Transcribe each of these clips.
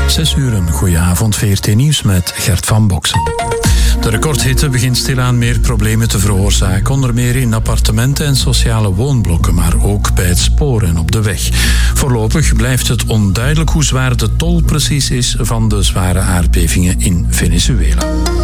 6 uur, een goeie avond, VRT Nieuws met Gert van Boksen. De recordhitte begint stilaan meer problemen te veroorzaken, onder meer in appartementen en sociale woonblokken, maar ook bij het spoor en op de weg. Voorlopig blijft het onduidelijk hoe zwaar de tol precies is van de zware aardbevingen in Venezuela.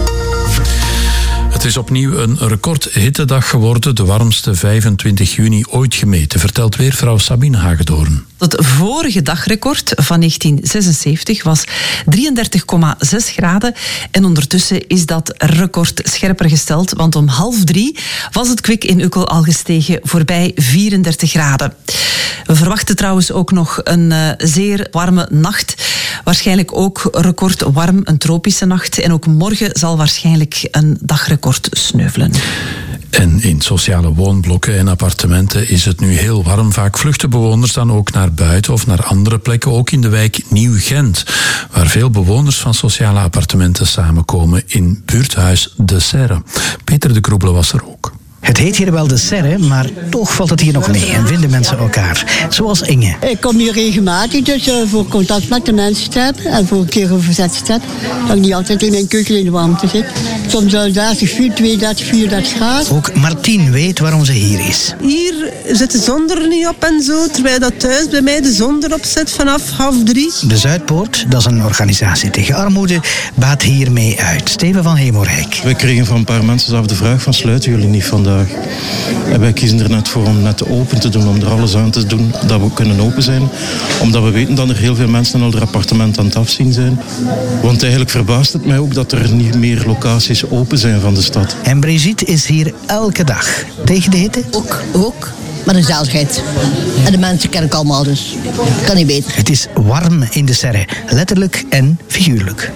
Het is opnieuw een recordhittedag geworden, de warmste 25 juni ooit gemeten, vertelt weervrouw Sabine Hagedoorn. Het vorige dagrecord van 1976 was 33,6 graden en ondertussen is dat record scherper gesteld, want om 2:30 was het kwik in Ukkel al gestegen voorbij 34 graden. We verwachten trouwens ook nog een zeer warme nacht. Waarschijnlijk ook record warm, een tropische nacht. En ook morgen zal waarschijnlijk een dagrecord sneuvelen. En in sociale woonblokken en appartementen is het nu heel warm. Vaak vluchten bewoners dan ook naar buiten of naar andere plekken, ook in de wijk Nieuw-Gent, waar veel bewoners van sociale appartementen samenkomen in buurthuis De Serre. Peter de Kroebele was er ook. Het heet hier wel De Serre, maar toch valt het hier nog mee en vinden mensen elkaar. Zoals Inge. Ik kom hier regelmatig, dus voor contact met de mensen te hebben en voor een keer een verzet te hebben. Dat ik niet altijd in mijn keuken in de warmte zit. Soms 30, 32, 34 graden. Ook Martien weet waarom ze hier is. Hier zit de zon er niet op en zo, terwijl dat thuis bij mij de zon erop zit vanaf 2:30. De Zuidpoort, dat is een organisatie tegen armoede, baat hiermee uit. Steven van Hemorrijk. We kregen van een paar mensen zelf de vraag van sluiten jullie niet vandaag? En wij kiezen er net voor om net open te doen, om er alles aan te doen dat we kunnen open zijn. Omdat we weten dat er heel veel mensen al hun appartement aan het afzien zijn. Want eigenlijk verbaast het mij ook dat er niet meer locaties open zijn van de stad. En Brigitte is hier elke dag. Tegen de hitte? Ook. Maar de gezelligheid. En de mensen ken ik allemaal, dus kan niet beter. Het is warm in De Serre, letterlijk en figuurlijk.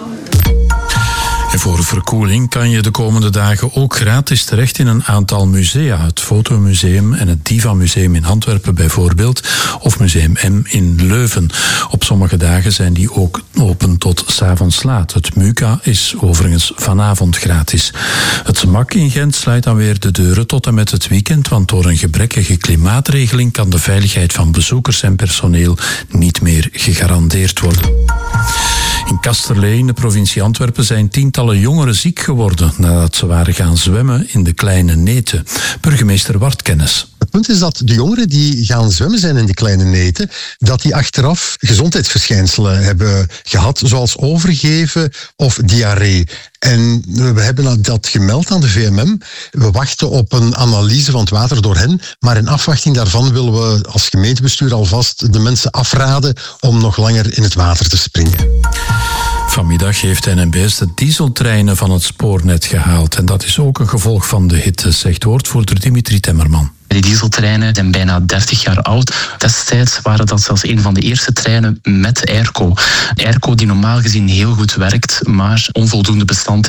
En voor verkoeling kan je de komende dagen ook gratis terecht in een aantal musea. Het Fotomuseum en het Diva Museum in Antwerpen bijvoorbeeld, of Museum M in Leuven. Op sommige dagen zijn die ook open tot 's avonds laat. Het MUCA is overigens vanavond gratis. Het MAK in Gent sluit dan weer de deuren tot en met het weekend, want door een gebrekkige klimaatregeling kan de veiligheid van bezoekers en personeel niet meer gegarandeerd worden. In Kasterlee in de provincie Antwerpen zijn tientallen jongeren ziek geworden nadat ze waren gaan zwemmen in de Kleine Neten. Burgemeester Wartkennis. Het punt is dat de jongeren die gaan zwemmen zijn in die Kleine Neten, dat die achteraf gezondheidsverschijnselen hebben gehad, zoals overgeven of diarree. En we hebben dat gemeld aan de VMM. We wachten op een analyse van het water door hen, maar in afwachting daarvan willen we als gemeentebestuur alvast de mensen afraden om nog langer in het water te springen. Vanmiddag heeft NMBS de dieseltreinen van het spoornet gehaald. En dat is ook een gevolg van de hitte, zegt woordvoerder Dimitri Temmerman. Die dieseltreinen zijn bijna 30 jaar oud. Destijds waren dat zelfs een van de eerste treinen met airco. Airco die normaal gezien heel goed werkt, maar onvoldoende bestand